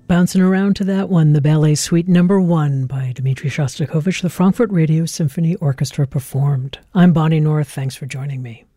Bouncing around to that one, the Ballet Suite No. 1 by Dmitri Shostakovich, the Frankfurt Radio Symphony Orchestra performed. I'm Bonnie North. Thanks for joining me.